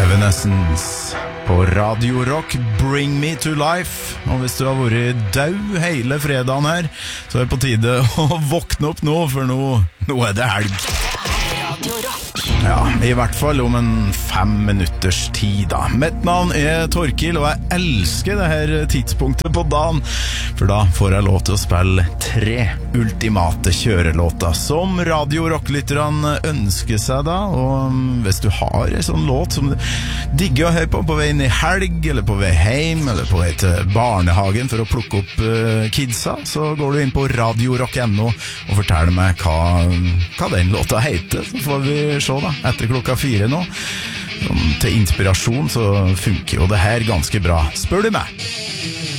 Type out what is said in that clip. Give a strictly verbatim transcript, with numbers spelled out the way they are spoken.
Evanescence på Radio Rock, Bring Me to Life. Og hvis du har vært død hele fredagen her, så er det på tide å våkne opp nå, for nå, nå er det helg. Radio Rock. Ja, i hvert fall om en fem minutters tid da. Mitt navn er Torkil, og jeg elsker det her tidspunktet på dagen, for da får jeg lov til å spille tre ultimate kjørelåter som Radio Rock-lytterne ønsker seg da. Og hvis du har en sånn låt som du digger å høre på på vei inn i helg, eller på vei hjem, eller på vei til barnehagen for å plukke opp uh, kidsa, så går du inn på radio rock punktum no og forteller meg hva, hva den låta heter. Så får vi se da, etter klokka fire nå. Til inspirasjon så funker jo det her ganske bra, spør du meg.